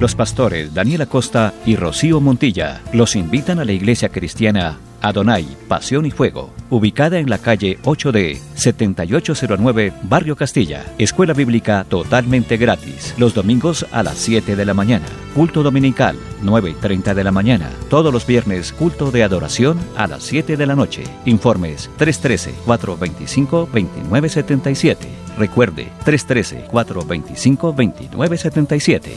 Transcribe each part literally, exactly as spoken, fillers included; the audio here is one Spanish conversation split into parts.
Los pastores Daniel Acosta y Rocío Montilla los invitan a la iglesia cristiana Adonai, Pasión y Fuego, ubicada en la calle ocho D, setenta y ocho cero nueve, Barrio Castilla. Escuela bíblica totalmente gratis. Los domingos a las siete de la mañana. Culto dominical, nueve y treinta de la mañana. Todos los viernes, culto de adoración a las siete de la noche. Informes tres uno tres, cuatro dos cinco, dos nueve siete siete. Recuerde, tres uno tres, cuatro dos cinco, dos nueve siete siete.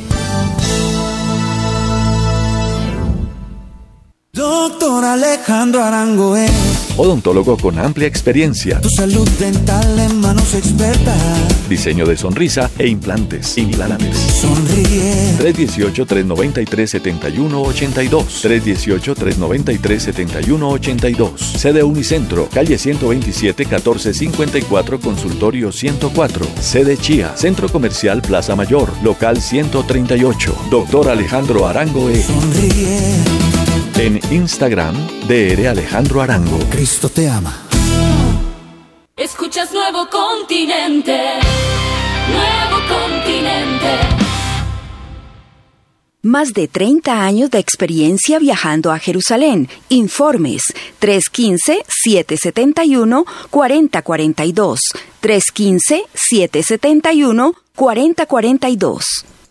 Doctor Alejandro Arango es odontólogo con amplia experiencia. Tu salud dental en manos expertas. Diseño de sonrisa e implantes. Implantes. Sonríe. tres uno ocho, tres nueve tres, siete uno ocho dos. tres uno ocho, tres nueve tres, siete uno ocho dos. Sede Unicentro, calle ciento veintisiete, catorce cincuenta y cuatro, consultorio ciento cuatro. Sede Chía, Centro Comercial Plaza Mayor, local ciento treinta y ocho. Doctor Alejandro Arango E. Sonríe. En Instagram, Dr. Alejandro Arango. Cristo te ama. Escuchas Nuevo Continente. Nuevo Continente. Más de treinta años de experiencia viajando a Jerusalén. Informes tres uno cinco, siete siete uno, cuatro cero cuatro dos. tres uno cinco, siete siete uno, cuatro cero cuatro dos.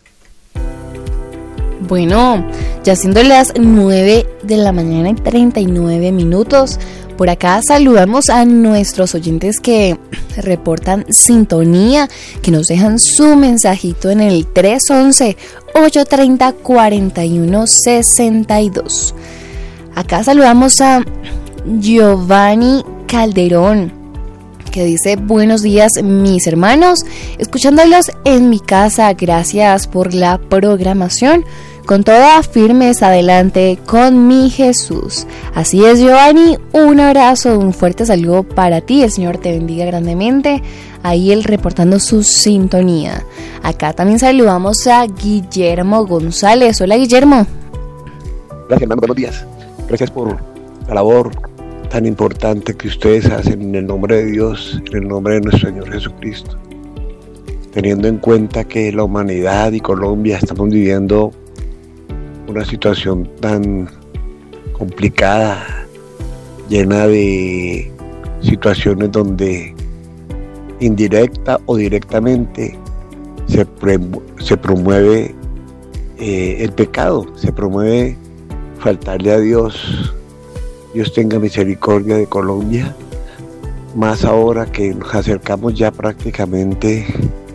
Bueno, ya siendo las nueve de la mañana y treinta y nueve minutos, por acá saludamos a nuestros oyentes que reportan sintonía, que nos dejan su mensajito en el tres once, ocho treinta, cuarenta y uno sesenta y dos. Acá saludamos a Giovanni Calderón, que dice: buenos días mis hermanos, escuchándolos en mi casa, gracias por la programación, con toda firmes adelante con mi Jesús. Así es, Giovanni, un abrazo, un fuerte saludo para ti, el Señor te bendiga grandemente. Ahí él reportando su sintonía. Acá también saludamos a Guillermo González. Hola, Guillermo. Gracias, hermano, buenos días. Gracias por la labor tan importante que ustedes hacen en el nombre de Dios, en el nombre de nuestro Señor Jesucristo, teniendo en cuenta que la humanidad y Colombia estamos viviendo una situación tan complicada, llena de situaciones donde indirecta o directamente se, pre- se promueve eh, el pecado, se promueve faltarle a Dios. Dios tenga misericordia de Colombia, más ahora que nos acercamos ya prácticamente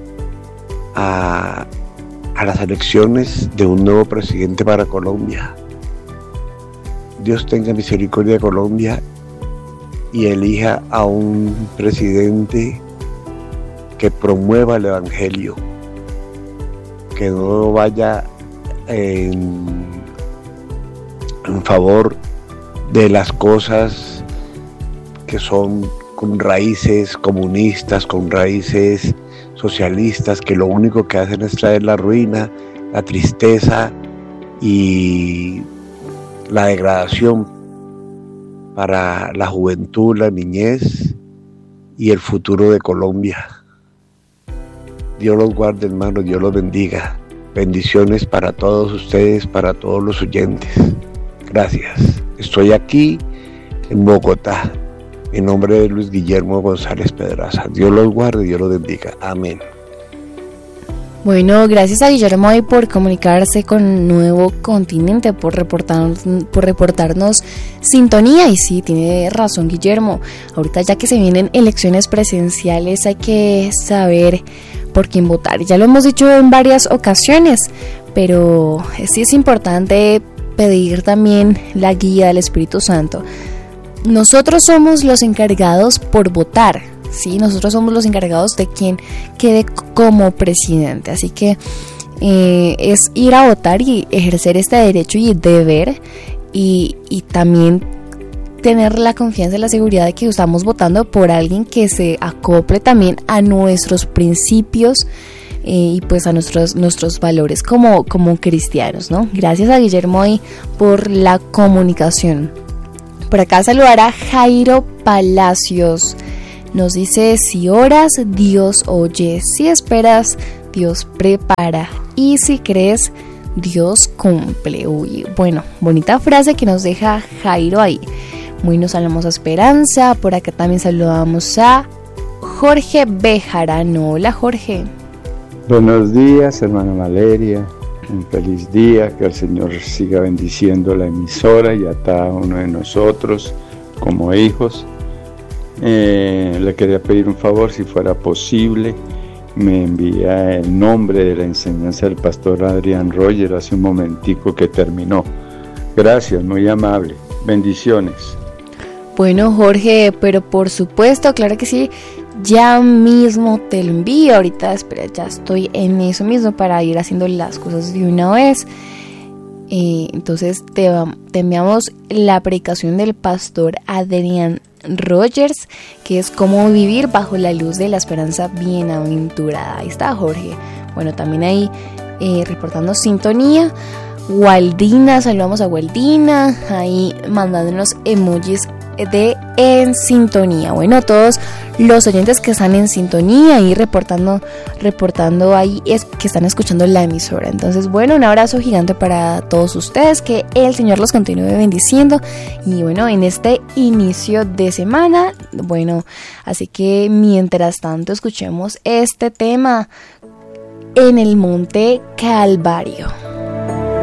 a, a las elecciones de un nuevo presidente para Colombia. Dios tenga misericordia de Colombia y elija a un presidente que promueva el evangelio, que no vaya en, en favor de las cosas que son con raíces comunistas, con raíces socialistas, que lo único que hacen es traer la ruina, la tristeza y la degradación para la juventud, la niñez y el futuro de Colombia. Dios los guarde, hermanos, Dios los bendiga. Bendiciones para todos ustedes, para todos los oyentes. Gracias. Estoy aquí en Bogotá. En nombre de Luis Guillermo González Pedraza. Dios los guarde y Dios los bendiga. Amén. Bueno, gracias a Guillermo hoy por comunicarse con Nuevo Continente, por reportarnos, por reportarnos sintonía. Y sí, tiene razón Guillermo. Ahorita ya que se vienen elecciones presidenciales hay que saber por quién votar. Ya lo hemos dicho en varias ocasiones, pero sí es importante pedir también la guía del Espíritu Santo. Nosotros somos los encargados por votar, ¿sí? Nosotros somos los encargados de quien quede como presidente. Así que eh, es ir a votar y ejercer este derecho y deber, y, y también tener la confianza y la seguridad de que estamos votando por alguien que se acople también a nuestros principios Eh, y pues a nuestros nuestros valores como, como cristianos, ¿no? Gracias a Guillermo y por la comunicación. Por acá saludar a Jairo Palacios. Nos dice: si oras, Dios oye; si esperas, Dios prepara; y si crees, Dios cumple. Uy, bueno, bonita frase que nos deja Jairo ahí. Muy nos saludamos a Esperanza, por acá también saludamos a Jorge Bejarano. Hola Jorge. Buenos días, hermana Valeria. Un feliz día, que el Señor siga bendiciendo la emisora y a cada uno de nosotros como hijos. Eh, le quería pedir un favor, si fuera posible, me envía el nombre de la enseñanza del pastor Adrián Roger hace un momentico que terminó. Gracias, muy amable. Bendiciones. Bueno Jorge, pero por supuesto, claro que sí. Ya mismo te lo envío, ahorita espera, ya estoy en eso mismo para ir haciendo las cosas de una vez. Eh, entonces te, te enviamos la predicación del pastor Adrián Rogers, que es cómo vivir bajo la luz de la esperanza bienaventurada. Ahí está Jorge. Bueno, también ahí eh, reportando sintonía. Waldina, saludamos a Waldina, ahí mandándonos emojis de en sintonía. Bueno, todos los oyentes que están en sintonía y reportando reportando ahí es que están escuchando la emisora. Entonces, bueno, un abrazo gigante para todos ustedes, que el Señor los continúe bendiciendo. Y bueno, en este inicio de semana, bueno, así que mientras tanto escuchemos este tema en el Monte Calvario.